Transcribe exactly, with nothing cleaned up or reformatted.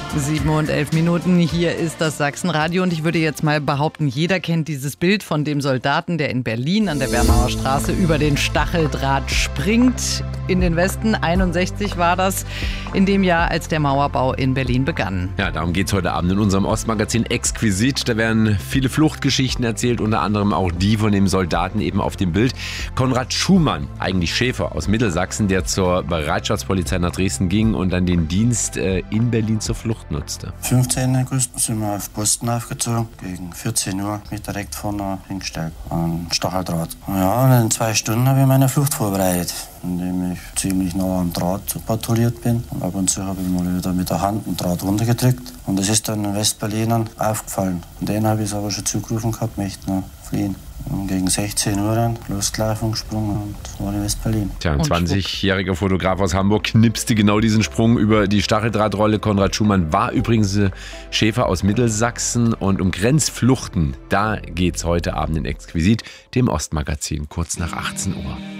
Sieben und elf Minuten, hier ist das Sachsenradio und ich würde jetzt mal behaupten, jeder kennt dieses Bild von dem Soldaten, der in Berlin an der Bernauer Straße über den Stacheldraht springt. In den Westen, einundsechzig war das, in dem Jahr, als der Mauerbau in Berlin begann. Ja, darum geht es heute Abend in unserem Ostmagazin Exquisit. Da werden viele Fluchtgeschichten erzählt, unter anderem auch die von dem Soldaten eben auf dem Bild. Konrad Schumann, eigentlich Schäfer aus Mittelsachsen, der zur Bereitschaftspolizei nach Dresden ging und dann den Dienst äh, in Berlin zur Flucht nutzte. fünfzehn August sind wir auf Posten aufgezogen. Gegen vierzehn Uhr mich direkt vorne hingestellt an Stacheldraht. Ja, und in zwei Stunden habe ich meine Flucht vorbereitet, indem ich ziemlich nah am Draht patrouilliert bin. Und ab und zu habe ich mal wieder mit der Hand den Draht runtergedrückt. Und das ist dann den Westberlinern aufgefallen. Und denen habe ich es aber schon zugerufen gehabt, möchten noch fliehen. Und gegen sechzehn Uhr dann losgelaufen, gesprungen und war in West-Berlin. Tja, ein zwanzigjähriger Fotograf aus Hamburg knipste genau diesen Sprung über die Stacheldrahtrolle. Konrad Schumann war übrigens Schäfer aus Mittelsachsen. Und um Grenzfluchten, da geht's heute Abend in Exquisit, dem Ostmagazin, kurz nach achtzehn Uhr.